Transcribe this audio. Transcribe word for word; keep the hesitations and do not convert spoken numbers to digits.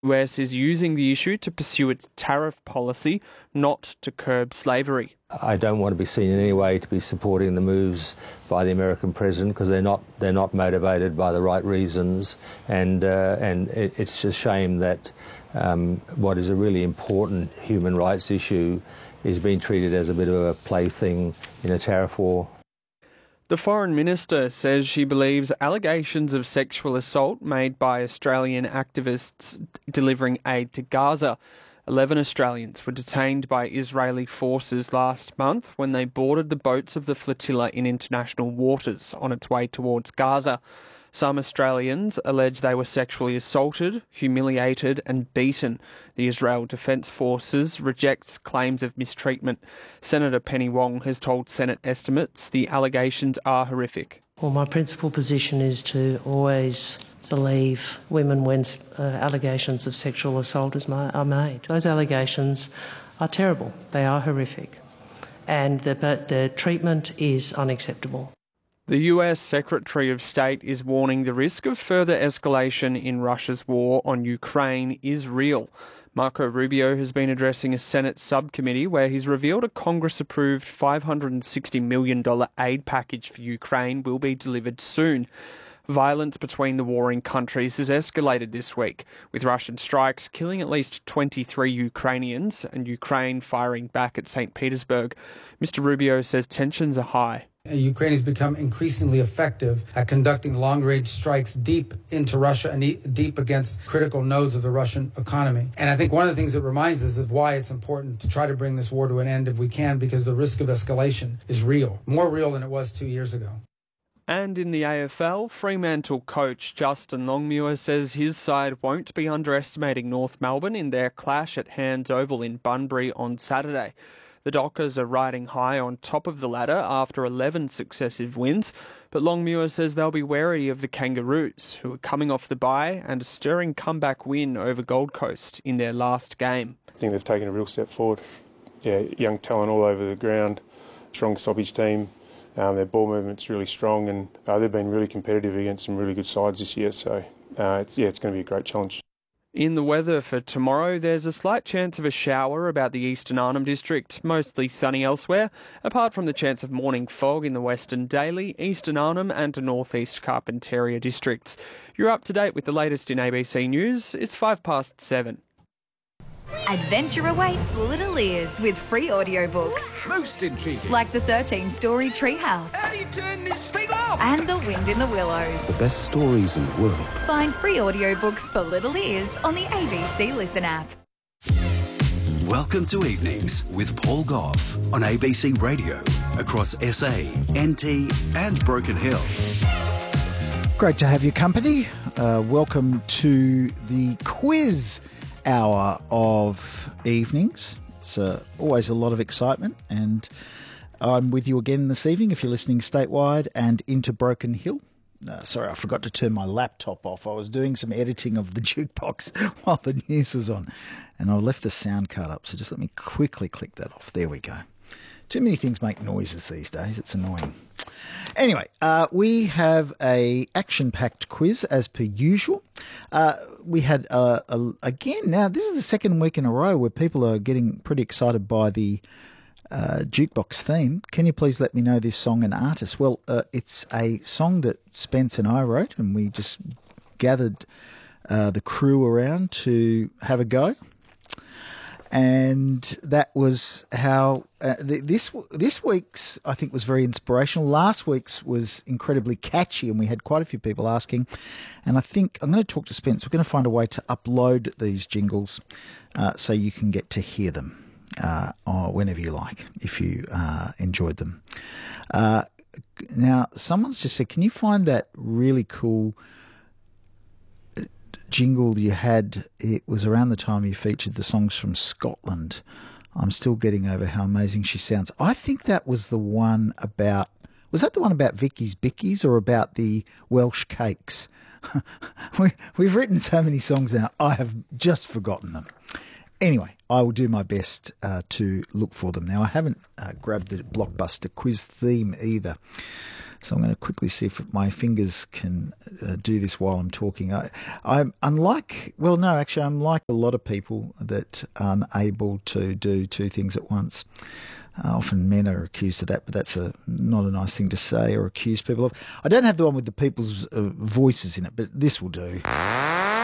U S is using the issue to pursue its tariff policy, not to curb slavery. I don't want to be seen in any way to be supporting the moves by the American president, because they're not they're not motivated by the right reasons, and uh, and it, it's a shame that um, what is a really important human rights issue is being treated as a bit of a plaything in a tariff war. The Foreign Minister says she believes allegations of sexual assault made by Australian activists delivering aid to Gaza. Eleven Australians were detained by Israeli forces last month when they boarded the boats of the flotilla in international waters on its way towards Gaza. Some Australians allege they were sexually assaulted, humiliated and beaten. The Israel Defence Forces rejects claims of mistreatment. Senator Penny Wong has told Senate estimates the allegations are horrific. Well, my principal position is to always believe women when uh, allegations of sexual assault is ma- are made. Those allegations are terrible. They are horrific. And the, but the treatment is unacceptable. The U S Secretary of State is warning the risk of further escalation in Russia's war on Ukraine is real. Marco Rubio has been addressing a Senate subcommittee where he's revealed a Congress-approved five hundred sixty million dollars aid package for Ukraine will be delivered soon. Violence between the warring countries has escalated this week, with Russian strikes killing at least twenty-three Ukrainians and Ukraine firing back at Saint Petersburg. Mister Rubio says tensions are high. Ukraine has become increasingly effective at conducting long-range strikes deep into Russia and e- deep against critical nodes of the Russian economy. And I think one of the things that reminds us of why it's important to try to bring this war to an end if we can, because the risk of escalation is real, more real than it was two years ago. And in the A F L, Fremantle coach Justin Longmuir says his side won't be underestimating North Melbourne in their clash at Hands Oval in Bunbury on Saturday. The Dockers are riding high on top of the ladder after eleven successive wins, but Longmuir says they'll be wary of the Kangaroos, who are coming off the bye and a stirring comeback win over Gold Coast in their last game. I think they've taken a real step forward. Yeah, young talent all over the ground, strong stoppage team. Um, their ball movement's really strong, and uh, they've been really competitive against some really good sides this year. So, uh, it's, yeah, it's going to be a great challenge. In the weather for tomorrow, there's a slight chance of a shower about the Eastern Arnhem District, mostly sunny elsewhere, apart from the chance of morning fog in the Western Daly, Eastern Arnhem and the North East Carpentaria districts. You're up to date with the latest in A B C News. It's five past seven. Adventure awaits little ears with free audiobooks. Most intriguing. Like the thirteen-story Treehouse. How do you turn this thing off? And The Wind in the Willows. The best stories in the world. Find free audiobooks for little ears on the A B C Listen app. Welcome to Evenings with Paul Gough on A B C Radio across S A, N T and Broken Hill. Great to have your company. Uh, welcome to the quiz hour of evenings. It's uh, always a lot of excitement, and I'm with you again this evening if you're listening statewide and into Broken Hill. Uh, sorry, I forgot to turn my laptop off. I was doing some editing of the jukebox while the news was on, and I left the sound card up, so just let me quickly click that off. There we go. Too many things make noises these days. It's annoying. Anyway, uh, we have a action-packed quiz as per usual. Uh, we had, uh, a, again, now this is the second week in a row where people are getting pretty excited by the uh, jukebox theme. Can you please let me know this song and artist? Well, uh, it's a song that Spence and I wrote, and we just gathered uh, the crew around to have a go. And that was how uh, th- this this week's, I think, was very inspirational. Last week's was incredibly catchy, and we had quite a few people asking. And I think I'm going to talk to Spence. We're going to find a way to upload these jingles uh, so you can get to hear them uh, or whenever you like, if you uh, enjoyed them. Uh, now, someone's just said, can you find that really cool jingle you had? It was around the time you featured the songs from Scotland. I'm still getting over how amazing she sounds. I think that was the one about, was that the one about Vicky's Bickies or about the Welsh cakes? we, we've written so many songs now, I have just forgotten them. Anyway, I will do my best uh, to look for them. Now, I haven't uh, grabbed the Blockbuster quiz theme either. So I'm going to quickly see if my fingers can uh, do this while I'm talking. I, I'm unlike, well, no, actually, I'm like a lot of people that are unable to do two things at once. Uh, often men are accused of that, but that's a not a nice thing to say or accuse people of. I don't have the one with the people's uh, voices in it, but this will do.